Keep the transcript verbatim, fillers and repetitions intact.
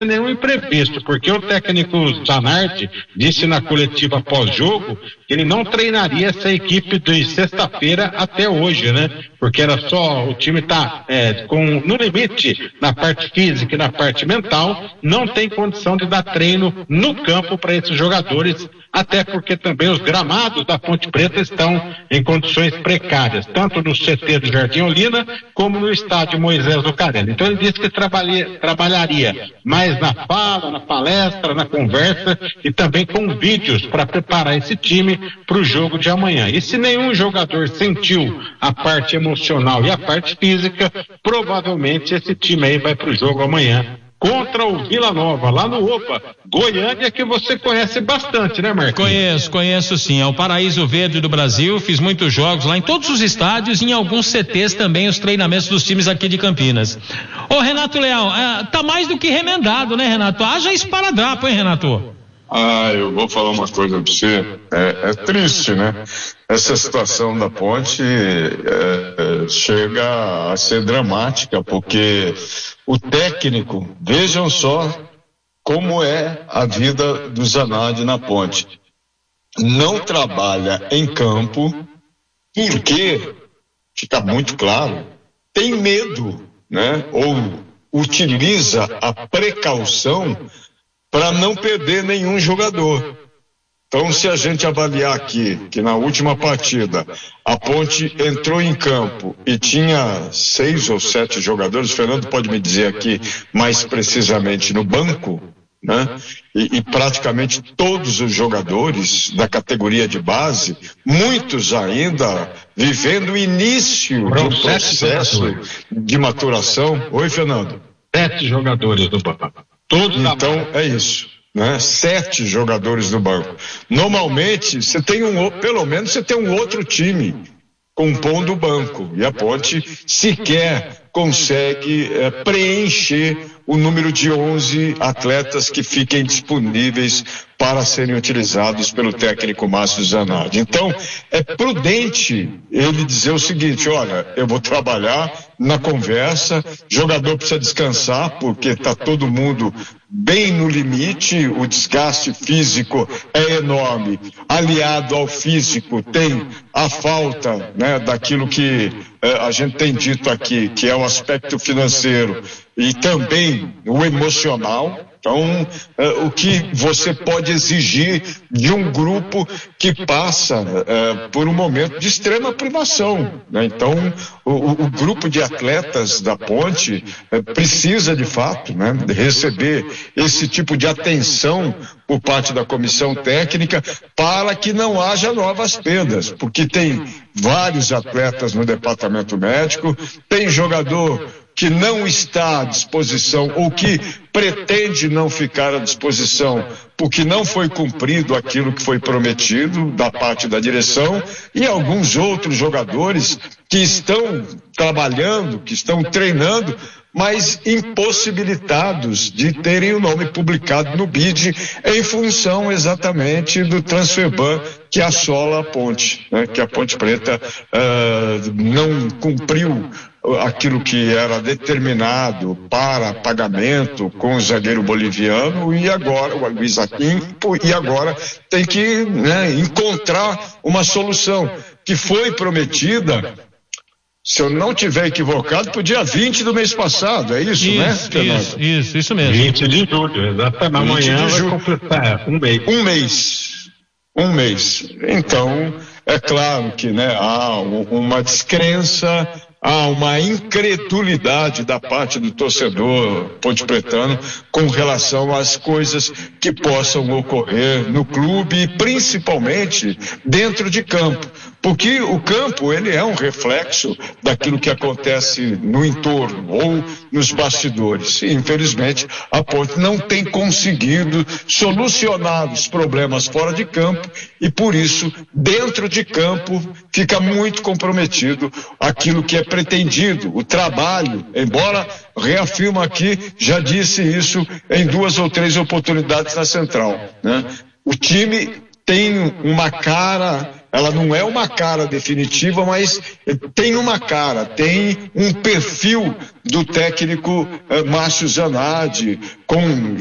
nenhum imprevisto, porque o técnico Zanardi disse na coletiva pós-jogo que ele não treinaria essa equipe de sexta-feira até hoje, né? Porque era só, o time tá é, com, no limite na parte física e na parte mental, não tem condição de dar treino no campo para esses jogadores, até porque também os gramados da Ponte Preta estão em condições precárias, tanto no C T do Jardim Olina, como no estádio Moisés Lucarelli. Então ele disse que trabalha, trabalharia mais na fala, na palestra, na conversa e também com vídeos para preparar esse time para o jogo de amanhã. E se nenhum jogador sentiu a parte emocional e a parte física, provavelmente esse time aí vai para o jogo amanhã contra o Vila Nova, lá no Oba, Goiânia, que você conhece bastante, né, Marcos? Conheço, conheço sim, é o paraíso verde do Brasil, fiz muitos jogos lá em todos os estádios e em alguns C Tês também, os treinamentos dos times aqui de Campinas. Ô Renato Leal, é, tá mais do que remendado, né, Renato? Haja esparadrapo, hein, Renato? Ah, eu vou falar uma coisa pra você, é, é triste, né? Essa situação da Ponte é, é, chega a ser dramática, porque o técnico, vejam só como é a vida do Zanardi na Ponte. Não trabalha em campo porque, fica muito claro, tem medo, né? Ou utiliza a precaução para não perder nenhum jogador. Então, se a gente avaliar aqui que na última partida a Ponte entrou em campo e tinha seis ou sete jogadores, o Fernando pode me dizer aqui mais precisamente no banco, né? E, e praticamente todos os jogadores da categoria de base, muitos ainda vivendo o início de um processo de maturação. Oi, Fernando. Sete jogadores do banco. Todos então é isso, né? Sete jogadores do banco. Normalmente você tem um, pelo menos você tem um outro time compondo o banco e a Ponte sequer consegue é, preencher o número de onze atletas que fiquem disponíveis para serem utilizados pelo técnico Márcio Zanardi. Então, é prudente ele dizer o seguinte: olha, eu vou trabalhar na conversa, jogador precisa descansar, porque está todo mundo bem no limite, o desgaste físico é enorme, aliado ao físico tem a falta, né, daquilo que eh, a gente tem dito aqui, que é o aspecto financeiro e também o emocional. Então, eh, o que você pode exigir de um grupo que passa eh, por um momento de extrema privação, né? Então, o, o grupo de atletas da Ponte eh, precisa, de fato, né, receber esse tipo de atenção por parte da comissão técnica para que não haja novas perdas, porque tem vários atletas no departamento médico, tem jogador que não está à disposição ou que pretende não ficar à disposição porque não foi cumprido aquilo que foi prometido da parte da direção, e alguns outros jogadores que estão trabalhando, que estão treinando, mas impossibilitados de terem o nome publicado no B I D em função exatamente do transfer ban que assola a Ponte, né? Que a Ponte Preta uh, não cumpriu aquilo que era determinado para pagamento com o zagueiro boliviano e agora o Luiz Aquim, e agora tem que, né, encontrar uma solução que foi prometida, se eu não tiver equivocado, pro dia vinte do mês passado, é isso, isso né, Fernando? Isso, isso, isso mesmo. vinte de julho, exatamente. Amanhã vai completar um mês. Um mês. Um mês. Então, é claro que, né, há uma descrença, há uma incredulidade da parte do torcedor pontepretano com relação às coisas que possam ocorrer no clube, principalmente dentro de campo. Porque o campo, ele é um reflexo daquilo que acontece no entorno ou nos bastidores. E, infelizmente, a Ponte não tem conseguido solucionar os problemas fora de campo e, por isso, dentro de campo, fica muito comprometido aquilo que é pretendido, o trabalho, embora, reafirmo aqui, já disse isso em duas ou três oportunidades na Central, né? O time tem uma cara Ela não é uma cara definitiva, mas tem uma cara, tem um perfil do técnico eh, Márcio Zanardi, com